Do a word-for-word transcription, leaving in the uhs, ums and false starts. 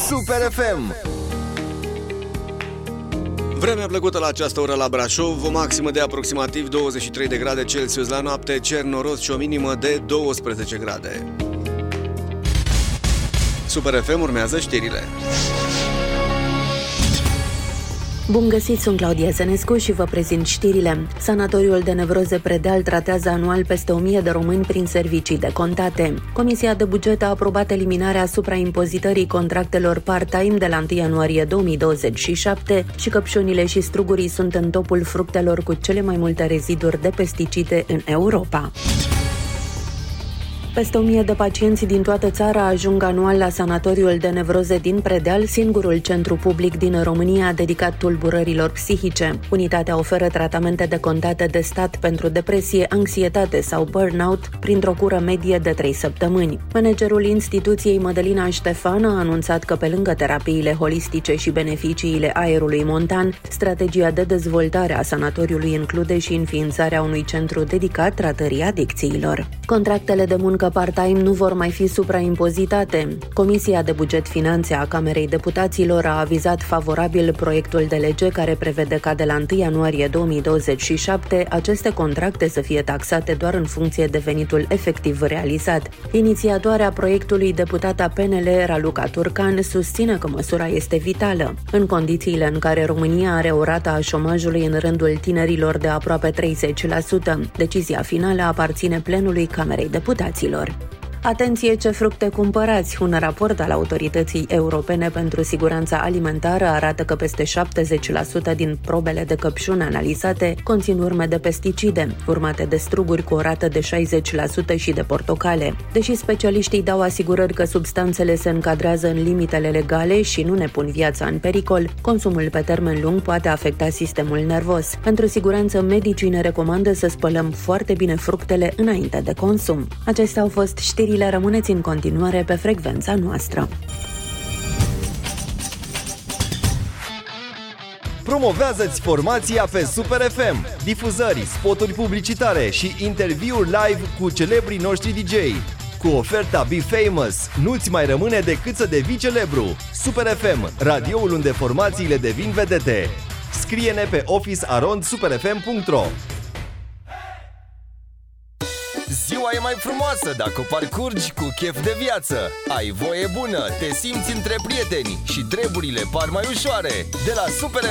Super F M. Vremea plăcută la această oră la Brașov, o maximă de aproximativ douăzeci și trei de grade Celsius la noapte, cer noros și o minimă de douăsprezece grade. Super F M, urmează știrile. Bun găsit, sunt Claudia Sănescu și vă prezint știrile. Sanatoriul de nevroze Predeal tratează anual peste o mie de români prin servicii decontate. Comisia de buget a aprobat eliminarea supraimpozitării contractelor part-time de la întâi ianuarie două mii douăzeci și șapte și căpșunile și strugurii sunt în topul fructelor cu cele mai multe reziduri de pesticide în Europa. Peste o mie de pacienți din toată țara ajung anual la sanatoriul de nevroze din Predeal, singurul centru public din România dedicat tulburărilor psihice. Unitatea oferă tratamente decontate de stat pentru depresie, anxietate sau burnout printr-o cură medie de trei săptămâni. Managerul instituției, Mădălina Ștefan, a anunțat că pe lângă terapiile holistice și beneficiile aerului montan, strategia de dezvoltare a sanatoriului include și înființarea unui centru dedicat tratării adicțiilor. Contractele de muncă part-time nu vor mai fi supraimpozitate. Comisia de Buget Finanțe a Camerei Deputaților a avizat favorabil proiectul de lege care prevede ca de la întâi ianuarie două mii douăzeci și șapte aceste contracte să fie taxate doar în funcție de venitul efectiv realizat. Inițiatoarea proiectului, deputata P N L Raluca Turcan, susține că măsura este vitală. În condițiile în care România are o rată a șomajului în rândul tinerilor de aproape treizeci la sută, decizia finală aparține plenului Camerei Deputaților. Atenție, ce fructe cumpărați! Un raport al Autorității Europene pentru Siguranța Alimentară arată că peste șaptezeci la sută din probele de căpșuni analizate conțin urme de pesticide, urmate de struguri cu o rată de șaizeci la sută și de portocale. Deși specialiștii dau asigurări că substanțele se încadrează în limitele legale și nu ne pun viața în pericol, consumul pe termen lung poate afecta sistemul nervos. Pentru siguranță, medicii ne recomandă să spălăm foarte bine fructele înainte de consum. Acestea au fost știrile. Rămâneți în continuare pe frecvența noastră. Promovează-ți formația pe Super F M. Difuzări, spoturi publicitare și interviuri live cu celebrii noștri D J. Cu oferta Be Famous, nu-ți mai rămâne decât să devii celebru. Super F M, radioul unde formațiile devin vedete. Scrie-ne pe office arond super f m punct r o. Ziua e mai frumoasă dacă o parcurgi cu chef de viață. Ai voie bună, te simți între prieteni și treburile par mai ușoare. De la Super